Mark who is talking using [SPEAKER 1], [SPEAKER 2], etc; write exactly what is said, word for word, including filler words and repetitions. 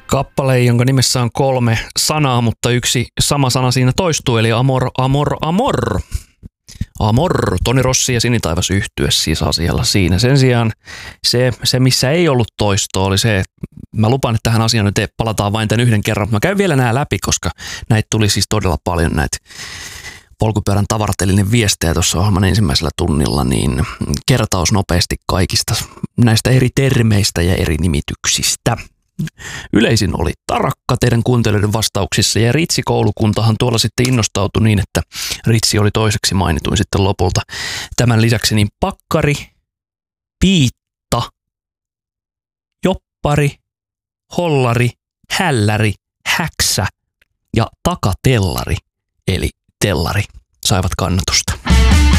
[SPEAKER 1] Kappale, jonka nimessä on kolme sanaa, mutta yksi sama sana siinä toistuu, eli amor, amor, amor. Amor, Toni Rossi ja Sinitaivas yhtye siis asialla siinä. Sen sijaan se, se missä ei ollut toistoa, oli se, että mä lupaan, että tähän asiaan nyt palataan vain tämän yhden kerran. Mä käyn vielä nämä läpi, koska näitä tuli siis todella paljon näitä polkupyörän tavaratelinen viestejä tuossa ohjelman ensimmäisellä tunnilla, niin kertaus nopeasti kaikista näistä eri termeistä ja eri nimityksistä. Yleisin oli tarakka teidän kuuntelijoiden vastauksissa ja Ritsi-koulukuntahan tuolla sitten innostautui niin, että Ritsi oli toiseksi mainituin sitten lopulta. Tämän lisäksi niin pakkari, piitta, joppari, hollari, hälläri, häksä ja takatellari eli tellari saivat kannatusta.